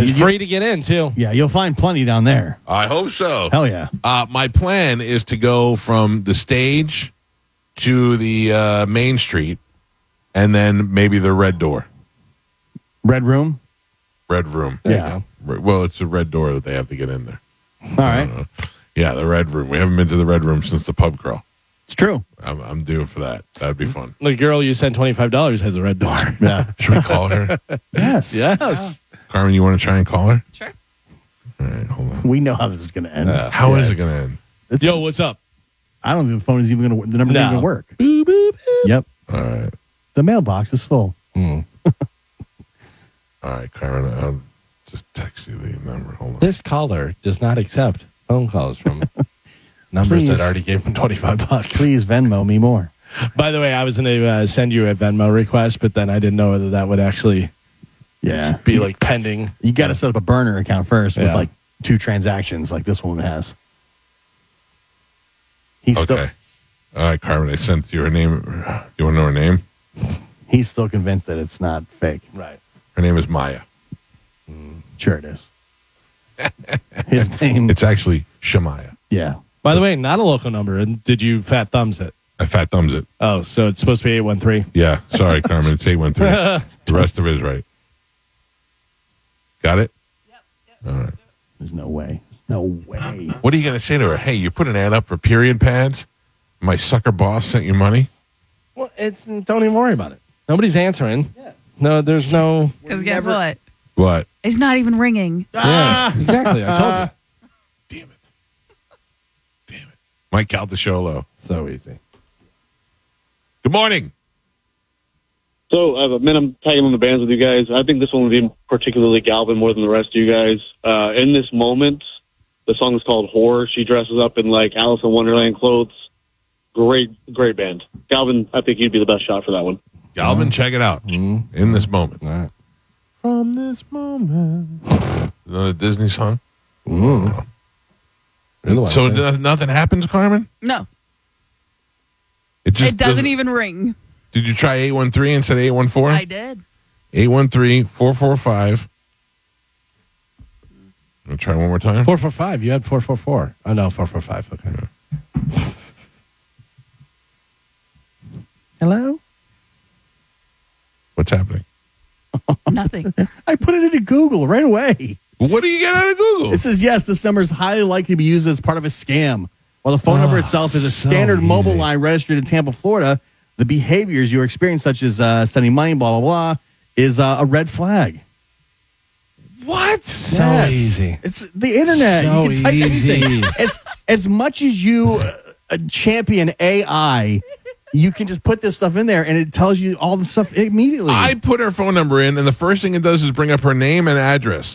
It's free to get in, too. Yeah, you'll find plenty down there. I hope so. Hell yeah. My plan is to go from the stage to the main street, and then maybe the red door. Red room? Red room. There Yeah. you go. Well, it's a red door that they have to get in there. All right. Yeah, the red room. We haven't been to the red room since the pub crawl. It's true. I'm due for that. That'd be fun. The girl you sent $25 has a red door. Yeah. Should we call her? Yes. Yes. Carmen, you want to try and call her? Sure. All right, hold on. We know how this is going to end. How is it going to end? Yo, what's up? I don't think the phone is even going to, the number's No. even going to work. Boop, boop, boop. Yep. All right. The mailbox is full. All right, Carmen, I'll just text you the number. Hold on. This caller does not accept phone calls from numbers Please. that already gave him $25. Please Venmo me more. By the way, I was going to send you a Venmo request, but then I didn't know whether that would actually Yeah. be like pending. You got to set up a burner account first with Yeah. like 2 transactions like this one has. He's Okay. All right, Carmen, I sent you her name. You want to know her name? he's still convinced that it's not fake. Right. Her name is Maya. Sure it is. His name. It's actually Shamaya. Yeah. By the way, not a local number. And did you fat thumbs it? I fat thumbs it. Oh, so it's supposed to be 813. Yeah, sorry, Carmen. It's 813. The rest of it is right. Got it? All right. There's no way. No way. What are you going to say to her? Hey, you put an ad up for period pads? My sucker boss sent you money? Well, don't even worry about it. Nobody's answering. Yeah. No, there's no. Because guess what? What? It's not even ringing. Yeah, exactly. I told you. Damn it. Damn it. Mike Caltasholo. So easy. Good morning. So, man, I'm tagging on the bands with you guys. I think this one would be particularly Galvin more than the rest of you guys. In this moment, the song is called Whore. She dresses up in, like, Alice in Wonderland clothes. Great band. Galvin, I think you'd be the best shot for that one. Galvin, check it out. In this moment. All right. From this moment. Another Disney song? You're the one So saying. nothing happens, Carmen? No, It just it doesn't even ring. Did you try 813 instead of 814? I did. 813-445. I'll try one more time. 445. You had 444. Oh, no, 445. Okay. Hello? What's happening? Nothing. I put it into Google right away. What do you get out of Google? It says, yes, this number is highly likely to be used as part of a scam. While the phone number itself is a so standard mobile easy. line registered in Tampa, Florida, the behaviors you experience, such as sending money, blah, blah, blah, is a red flag. What? So Yes. easy. It's the internet. So You can type easy. anything. As much as you champion AI, you can just put this stuff in there and it tells you all the stuff immediately. I put her phone number in, and the first thing it does is bring up her name and address.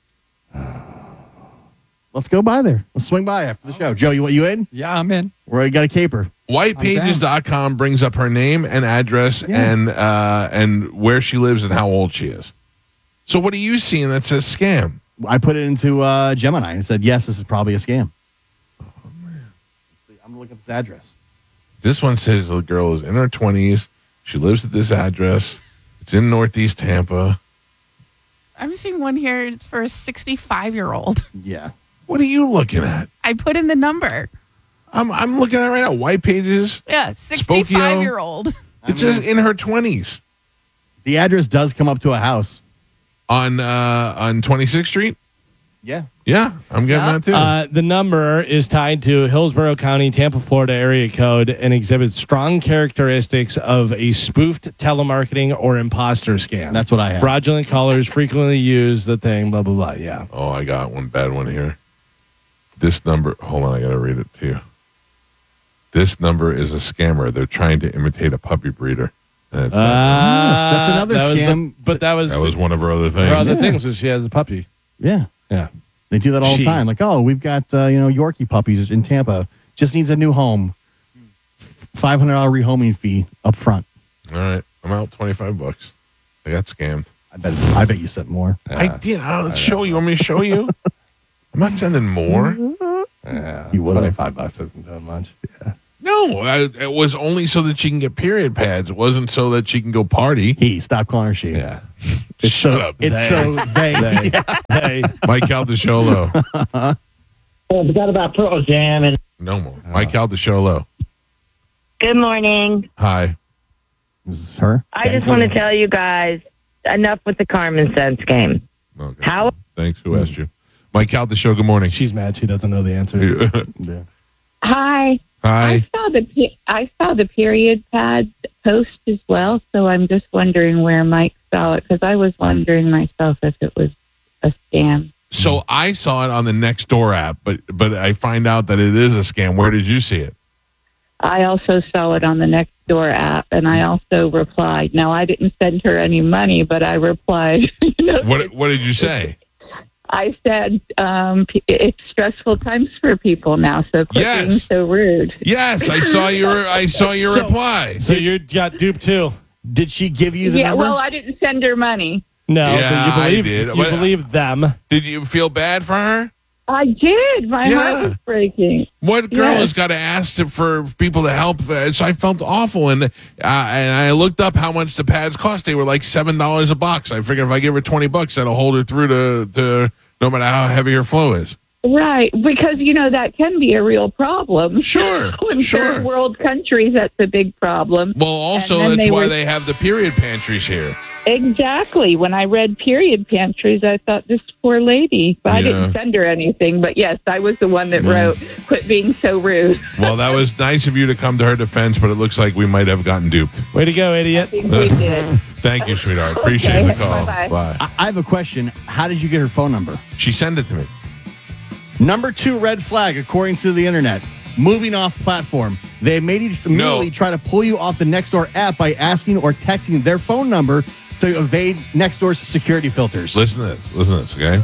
Let's go by there. Let's swing by after the show. Joe, you in? Yeah, I'm in. We got a caper. Whitepages.com brings up her name and address and where she lives and how old she is. So what are you seeing that says scam? I put it into Gemini and said, yes, this is probably a scam. Oh, man. I'm going to look up this address. This one says the girl is in her 20s. She lives at this address. It's in Northeast Tampa. I'm seeing one here. It's for a 65-year-old. Yeah. What are you looking at? I put in the number. I'm looking at it right now. White Pages. Yeah, 65-year-old. It says in her 20s The address does come up to a house. on 26th Street. Yeah. Yeah, I'm getting that too. The number is tied to Hillsborough County, Tampa, Florida area code and exhibits strong characteristics of a spoofed telemarketing or imposter scam. That's what I have. Fraudulent callers frequently use the thing, blah, blah, blah. Yeah. Oh, I got one bad one here. This number, hold on, I got to read it to you. This number is a scammer. They're trying to imitate a puppy breeder. And it's not- Yes, that's another that was scam. but that was one of her other things. her other things was she has a puppy. Yeah. Yeah. They do that all the She- time. Like, oh, we've got, Yorkie puppies in Tampa. Just needs a new home. $500 rehoming fee up front. All right, I'm out $25. I got scammed. I bet you sent more. I did. I'll show you. Want me to show you? I'm not sending more. Yeah. You would've. $25 isn't doing much. Yeah. No, it was only so that she can get period pads. It wasn't so that she can go party. Stop calling her she. Yeah. It's Shut up. It's so vague. Hey, Mike Caldesholo. I forgot about Pearl Jam and No more. Mike Caldesholo. Good morning. Hi. Is this her? I just want to tell you guys, enough with the Carmen Sense game. Okay. How? Thanks. Who asked you? Mike Caldesholo, good morning. she's mad. She doesn't know the answer. Yeah. Hi. Hi. I saw the period pad post as well, so I'm just wondering where Mike saw it because I was wondering myself if it was a scam. So I saw it on the Nextdoor app, but I find out that it is a scam. Where did you see it? I also saw it on the Nextdoor app, and I also replied. Now, I didn't send her any money, but I replied. What did you say? I said it's stressful times for people now, so quit being Yes. so rude. Yes, I saw your reply. So you got duped too. Did she give you the Yeah, number? well, I didn't send her money. No, Yeah, but I you did. believe you believe them. Did you feel bad for her? I did. My Yeah. heart was breaking. What girl Yes. has got to ask for people to help? So I felt awful, and I looked up how much the pads cost. They were like $7 a box. I figured if I give her $20, that'll hold her through to no matter how heavy her flow is. Right, because, that can be a real problem. Sure, In sure. third world countries, that's a big problem. Well, also And then that's they why were- they have the period pantries here. Exactly. When I read period pantries, I thought, this poor lady. But I Yeah. didn't send her anything. But, yes, I was the one that wrote, quit being so rude. Well, that was nice of you to come to her defense, but it looks like we might have gotten duped. Way to go, idiot. I think we did. Thank you, sweetheart. Appreciate Okay, the call. bye-bye. Bye. I have a question. How did you get her phone number? She sent it to me. Number 2 red flag, according to the internet. Moving off platform. They immediately try to pull you off the Nextdoor app by asking or texting their phone number to evade Nextdoor's security filters. Listen to this, okay?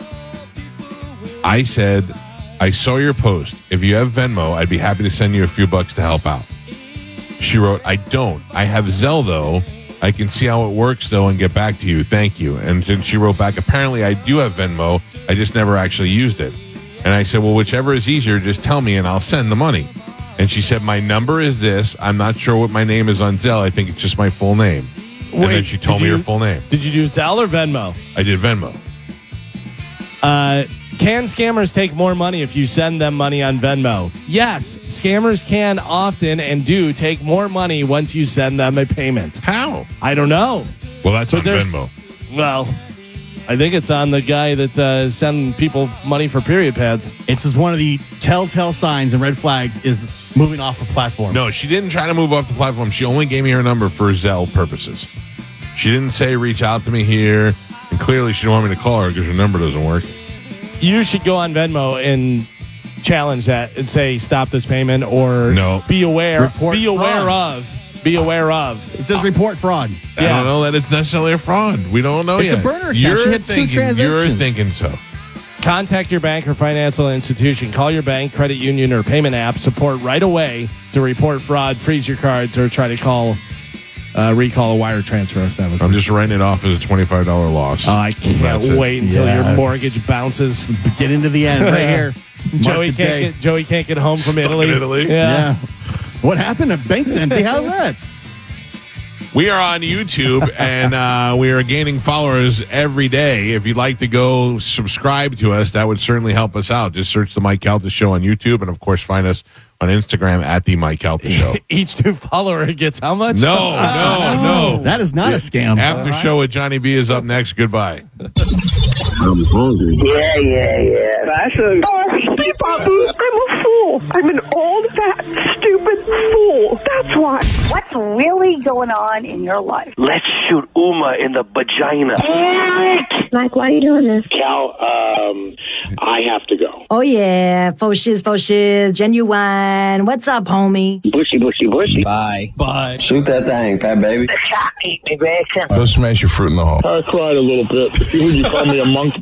I said, I saw your post. If you have Venmo, I'd be happy to send you a few bucks to help out. She wrote, I don't. I have Zelle, though. I can see how it works, though, and get back to you. Thank you. And then she wrote back, apparently I do have Venmo. I just never actually used it. And I said, well, whichever is easier, just tell me and I'll send the money. And she said, my number is this. I'm not sure what my name is on Zelle. I think it's just my full name. And then she told me her full name. Did you do Zelle or Venmo? I did Venmo. Can scammers take more money if you send them money on Venmo? Yes, scammers can often and do take more money once you send them a payment. How? I don't know. Well, that's But on there's- Venmo. Well, I think it's on the guy that's sending people money for period pads. It's just one of the telltale signs and red flags is moving off a platform. No, she didn't try to move off the platform. She only gave me her number for Zelle purposes. She didn't say reach out to me here, and clearly she didn't want me to call her because her number doesn't work. You should go on Venmo and challenge that and say stop this payment or No. be aware. Report be aware fraud. of. Be aware of. It says report fraud. I don't know that it's necessarily a fraud. We don't know It's yet. a burner account. You're She had 2 thinking. You're transactions. thinking so. Contact your bank or financial institution. Call your bank, credit union, or payment app support right away to report fraud, freeze your cards, or try to recall a wire transfer if that was. I'm just writing it off as a $25 loss. I can't That's it. wait until Yeah. your mortgage bounces. Get into the end right here. Joey Mark the day. can't get home from Stuck in Italy. Italy? Yeah. What happened? The bank's empty. How's that? We are on YouTube, and we are gaining followers every day. If you'd like to go subscribe to us, that would certainly help us out. Just search the Mike Calta Show on YouTube, and of course, find us on Instagram at the Mike Calta Show. Each new follower gets how much? No. That is not a scam. After show with Johnny B is up next. Goodbye. I'm hungry. Yeah. That's a... I'm a fool. I'm an old, fat, stupid fool. That's why. What's really going on in your life? Let's shoot Uma in the vagina. Mike, why are you doing this? Cal, I have to go. Oh, yeah. Faux shiz, genuine. What's up, homie? Bushy. Bye. Shoot that thing, fat baby. Eat me, bitch. Go smash your fruit in the hole. I cried a little bit. You call me a monkey.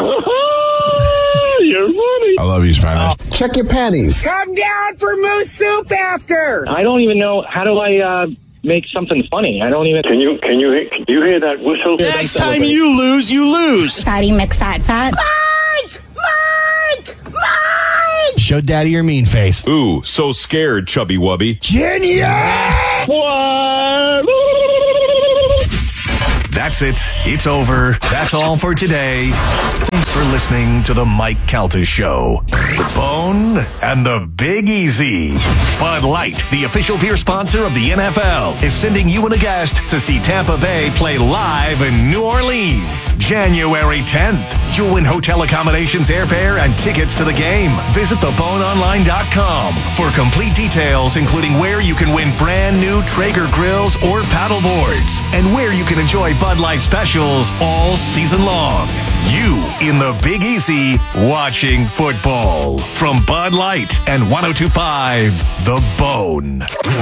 You're funny. I love you, Spanish. Check your panties. Come down for moose soup after. I don't even know, how do I make something funny? I don't even... Can you hear that whistle? Next time you lose, you lose. Fatty McFat. Mike! Show daddy your mean face. Ooh, so scared, chubby wubby. Genius! That That's it. It's over. That's all for today. Thanks for listening to the Mike Calta Show. The Bone and the Big Easy. Bud Light, the official beer sponsor of the NFL, is sending you and a guest to see Tampa Bay play live in New Orleans. January 10th. You'll win hotel accommodations, airfare, and tickets to the game. Visit theboneonline.com for complete details, including where you can win brand new Traeger grills or paddle boards, and where you can enjoy Bud Light specials all season long. You in the Big Easy watching football. From Bud Light and 102.5 The Bone.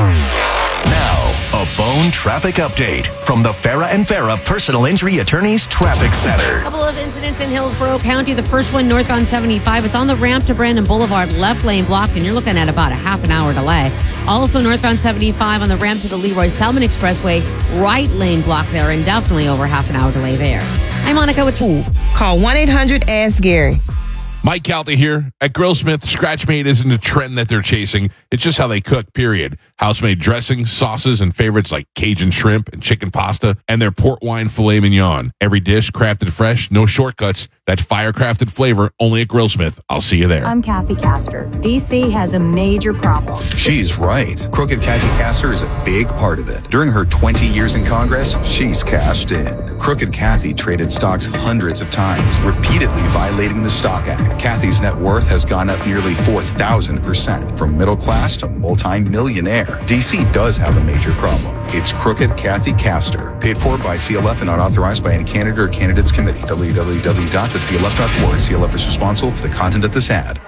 Now, a Bone traffic update from the Farah and Farah Personal Injury Attorneys Traffic Center. A couple of incidents in Hillsborough County. The first one northbound 75. It's on the ramp to Brandon Boulevard, left lane blocked, and you're looking at about a half an hour delay. Also northbound 75 on the ramp to the Leroy Salmon Expressway, right lane blocked there, and definitely over half an hour delay there. I'm Monica with Call 1-800-ASK-GARY. Mike Calta here. At Grillsmith, Scratch-Made isn't a trend that they're chasing. It's just how they cook, period. House-made dressings, sauces, and favorites like Cajun shrimp and chicken pasta, and their port wine filet mignon. Every dish crafted fresh, no shortcuts. That fire-crafted flavor only at Grillsmith. I'll see you there. I'm Kathy Castor. DC has a major problem. She's right. Crooked Kathy Castor is a big part of it. During her 20 years in Congress, she's cashed in. Crooked Kathy traded stocks hundreds of times, repeatedly violating the Stock Act. Kathy's net worth has gone up nearly 4,000%, from middle class to multi-millionaire. DC does have a major problem. It's Crooked Kathy Castor. Paid for by CLF and not authorized by any candidate or candidates committee. www.theclf.org. CLF is responsible for the content of this ad.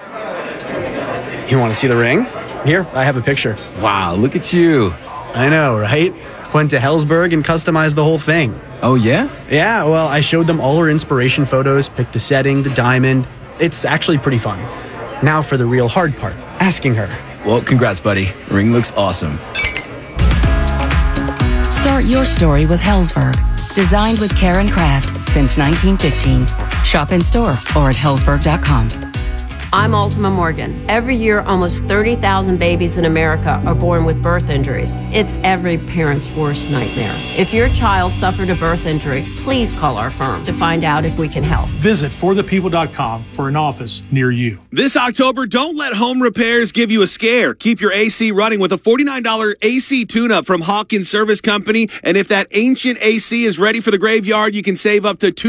You want to see the ring? Here, I have a picture. Wow, look at you. I know, right? Went to Hellsberg and customized the whole thing. Oh, yeah? Yeah, well, I showed them all her inspiration photos, picked the setting, the diamond. It's actually pretty fun. Now for the real hard part, asking her. Well, congrats, buddy. The ring looks awesome. Start your story with Hellsberg. Designed with care and craft since 1915. Shop in store or at hellsberg.com. I'm Ultima Morgan. Every year, almost 30,000 babies in America are born with birth injuries. It's every parent's worst nightmare. If your child suffered a birth injury, please call our firm to find out if we can help. Visit forthepeople.com for an office near you. This October, don't let home repairs give you a scare. Keep your AC running with a $49 AC tune-up from Hawkins Service Company. And if that ancient AC is ready for the graveyard, you can save up to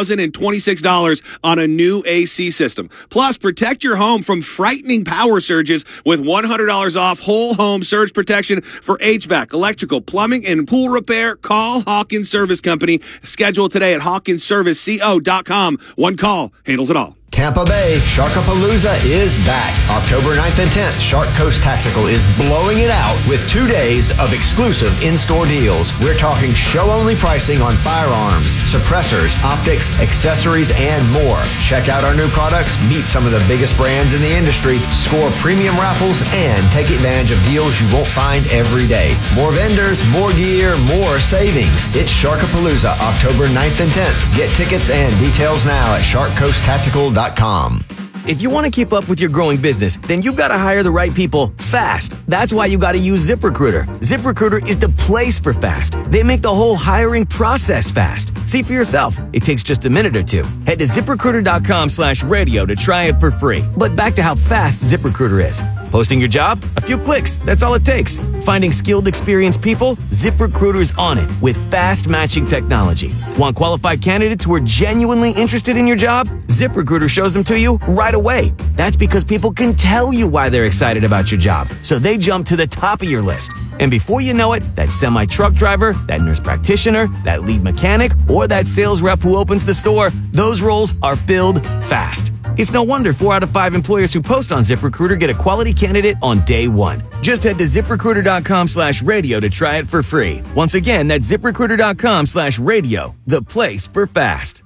$2,026 on a new AC system. Plus, protect your home from frightening power surges with $100 off whole home surge protection for HVAC, electrical, plumbing, and pool repair. Call Hawkins Service Company. Schedule today at hawkinsserviceco.com. One call handles it all. Tampa Bay, Sharkapalooza is back. October 9th and 10th, Shark Coast Tactical is blowing it out with 2 days of exclusive in-store deals. We're talking show-only pricing on firearms, suppressors, optics, accessories, and more. Check out our new products, meet some of the biggest brands in the industry, score premium raffles, and take advantage of deals you won't find every day. More vendors, more gear, more savings. It's Sharkapalooza, October 9th and 10th. Get tickets and details now at sharkcoasttactical.com. If you want to keep up with your growing business, then you've got to hire the right people fast. That's why you got to use ZipRecruiter. ZipRecruiter is the place for fast. They make the whole hiring process fast. See for yourself. It takes just a minute or two. Head to ZipRecruiter.com/radio to try it for free. But back to how fast ZipRecruiter is. Posting your job? A few clicks. That's all it takes. Finding skilled, experienced people? ZipRecruiter's on it with fast matching technology. Want qualified candidates who are genuinely interested in your job? ZipRecruiter shows them to you right away. That's because people can tell you why they're excited about your job. So they jump to the top of your list. And before you know it, that semi-truck driver, that nurse practitioner, that lead mechanic, or that sales rep who opens the store, those roles are filled fast. It's no wonder 4 out of 5 employers who post on ZipRecruiter get a quality candidate on day one. Just head to ZipRecruiter.com/radio to try it for free. Once again, that's ZipRecruiter.com/radio, the place for fast.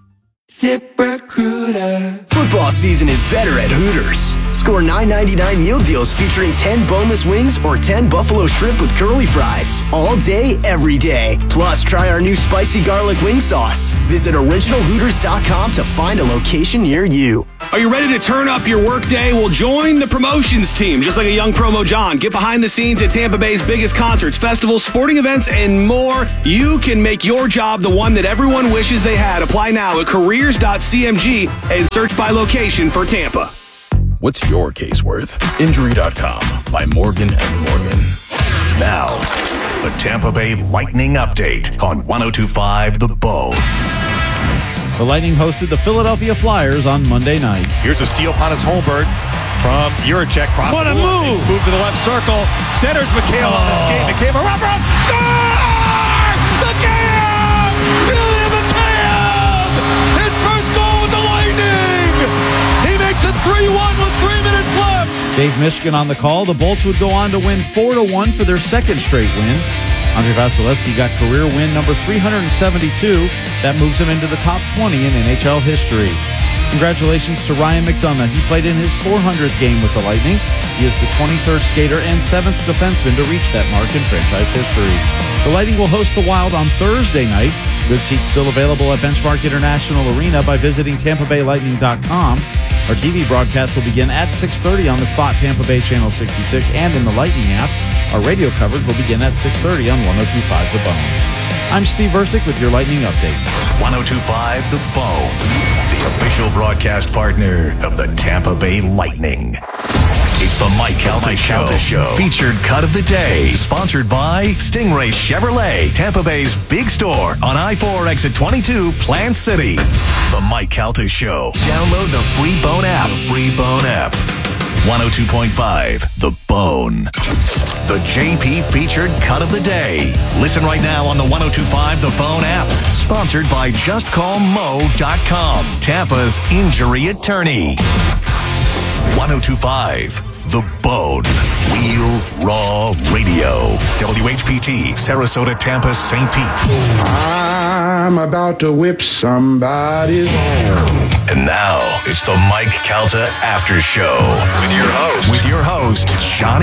ZipRecruiter. Football season is better at Hooters. Score $9.99 meal deals featuring 10 boneless wings or 10 buffalo shrimp with curly fries. All day, every day. Plus, try our new spicy garlic wing sauce. Visit originalhooters.com to find a location near you. Are you ready to turn up your workday? Well, join the promotions team, just like a young promo John. Get behind the scenes at Tampa Bay's biggest concerts, festivals, sporting events, and more. You can make your job the one that everyone wishes they had. Apply now at careers.cmg and search by location for Tampa. What's your case worth? Injury.com by Morgan & Morgan. Now, the Tampa Bay Lightning update on 102.5 The Bone. The Lightning hosted the Philadelphia Flyers on Monday night. Here's a steal, Pontus Holmberg from Juracek. What a move! Move to the left circle. Centers Mikhail on the skate. Mikhail, run! Score! Mikhail! Ilya Mikhail! His first goal with the Lightning! He makes it 3-1 with 3 minutes left. Dave Mishkin on the call. The Bolts would go on to win 4-1 for their second straight win. Andre Vasilevsky got career win number 372. That moves him into the top 20 in NHL history. Congratulations to Ryan McDonough. He played in his 400th game with the Lightning. He is the 23rd skater and 7th defenseman to reach that mark in franchise history. The Lightning will host the Wild on Thursday night. Good seats still available at Benchmark International Arena by visiting TampaBayLightning.com. Our TV broadcast will begin at 6:30 on the Spot Tampa Bay Channel 66 and in the Lightning app. Our radio coverage will begin at 6:30 on 102.5 The Bone. I'm Steve Versnick with your Lightning Update. 102.5 The Bone, the official broadcast partner of the Tampa Bay Lightning. It's the Mike Calta Show. Featured cut of the day. Sponsored by Stingray Chevrolet, Tampa Bay's big store on I-4 exit 22, Plant City. The Mike Calta Show. Download the free Bone app. 102.5 The Bone. The JP featured cut of the day. Listen right now on the 102.5 The Bone app. Sponsored by JustCallMo.com, Tampa's injury attorney. 102.5 The Bone. Real Raw Radio. WHPT, Sarasota, Tampa, St. Pete. I'm about to whip somebody's ass. And now, it's the Mike Calta After Show. With your host, Johnny.